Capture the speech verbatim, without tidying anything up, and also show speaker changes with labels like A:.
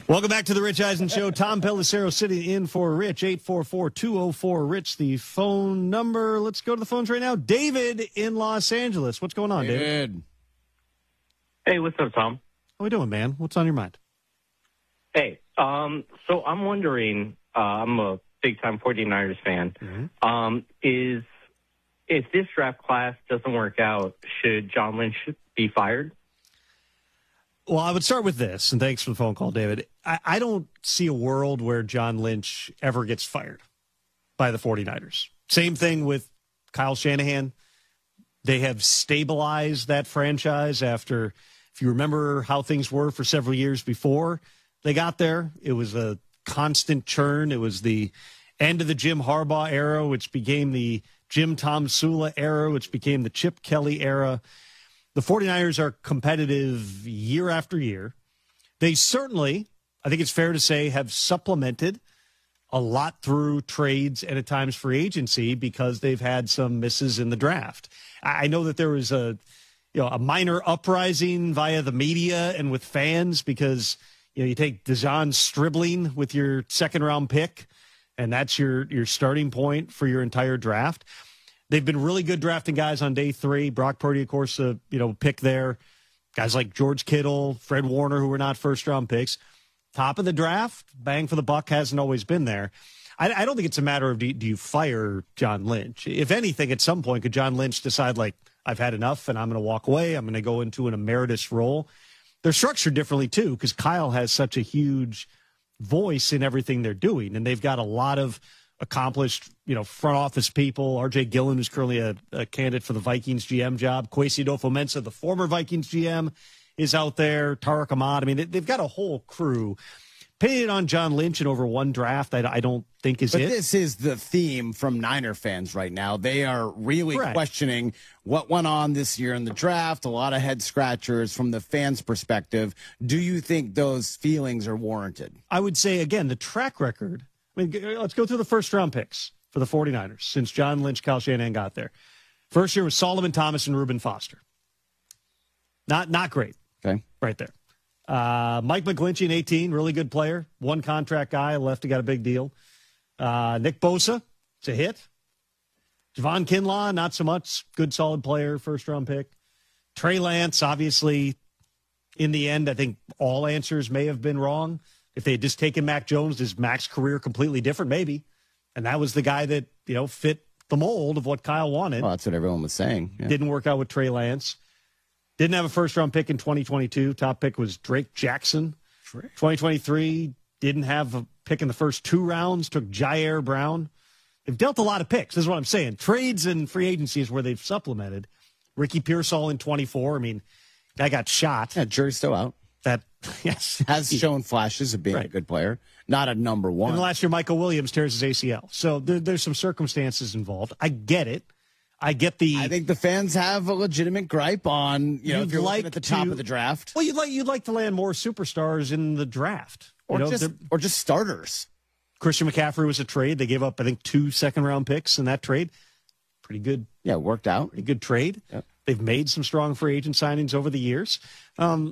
A: Welcome back to the Rich Eisen Show. Tom Pelissero sitting in for Rich. eight four four, two oh four, RICH, the phone number. Let's go to the phones right now. David in Los Angeles. What's going on, David?
B: David.
C: Hey, what's up, Tom?
A: How we doing, man? What's on your mind?
C: Hey, um, so I'm wondering, uh, I'm a big-time 49ers fan,
A: Mm-hmm.
C: um, is if this draft class doesn't work out, should John Lynch be fired?
A: Well, I would start with this, and thanks for the phone call, David. I, I don't see a world where John Lynch ever gets fired by the 49ers. Same thing with Kyle Shanahan. They have stabilized that franchise after, if you remember how things were for several years before they got there, it was a constant churn. It was the end of the Jim Harbaugh era, which became the Jim Tom Sula era, which became the Chip Kelly era. The 49ers are competitive year after year. They certainly, I think it's fair to say, have supplemented a lot through trades and at times free agency because they've had some misses in the draft. I know that there was a, you know, a minor uprising via the media and with fans because, you know, you take Dejon Stribling with your second round pick, and that's your your starting point for your entire draft. They've been really good drafting guys on day three. Brock Purdy, of course, a you know pick there. Guys like George Kittle, Fred Warner, who were not first-round picks. Top of the draft, bang for the buck hasn't always been there. I, I don't think it's a matter of do, do you fire John Lynch. If anything, at some point, could John Lynch decide, like, I've had enough and I'm going to walk away, I'm going to go into an emeritus role? They're structured differently, too, because Kyle has such a huge voice in everything they're doing, and they've got a lot of accomplished, you know, front office people. R J Gillen, who's currently a, a candidate for the Vikings G M job. Kwesi Adofo-Mensah, the former Vikings G M, is out there. Tariq Ahmad. I mean, they, they've got a whole crew. Pinning it on John Lynch and over one draft, I, I don't think is
B: but
A: it.
B: This is the theme from Niner fans right now. They are really
A: Right.
B: questioning what went on this year in the draft. A lot of head scratchers from the fans' perspective. Do you think those feelings are warranted?
A: I would say, again, the track record. I mean, g- let's go through the first-round picks for the 49ers since John Lynch, Kyle Shanahan got there. First year was Solomon Thomas and Reuben Foster. Not not great.
B: Okay.
A: Right there. Uh, Mike McGlinchey in eighteen, really good player. One contract guy, left to got a big deal. Uh, Nick Bosa, it's a hit. Javon Kinlaw, not so much. Good, solid player, first-round pick. Trey Lance, obviously, in the end, I think all answers may have been wrong. If they had just taken Mac Jones, is Mac's career completely different? Maybe. And that was the guy that, you know, fit the mold of what Kyle wanted.
B: Well, that's what everyone was saying. Yeah.
A: Didn't work out with Trey Lance. Didn't have a first-round pick in twenty twenty-two. Top pick was Drake Jackson. twenty twenty-three, didn't have a pick in the first two rounds. Took Jair Brown. They've dealt a lot of picks. This is what I'm saying. Trades and free agency is where they've supplemented. Ricky Pearsall in twenty-four. I mean, guy got shot.
B: Yeah, jury's still out.
A: That, yes.
B: Has shown flashes of being
A: Right.
B: a good player. Not a number one.
A: And last year, Michael Williams tears his A C L. So there, there's some circumstances involved. I get it. I get the.
B: I think the fans have a legitimate gripe on, you know,
A: You'd
B: if you're
A: like
B: looking at the top
A: to-
B: of the draft.
A: Well, you'd like you'd like to land more superstars in the draft,
B: Or
A: you know,
B: just
A: they're-
B: or just starters.
A: Christian McCaffrey was a trade. They gave up, I think, two second round picks in that trade. Pretty good,
B: Yeah, it worked out.
A: pretty good trade.
B: Yep.
A: They've made some strong free agent signings over the years. Um,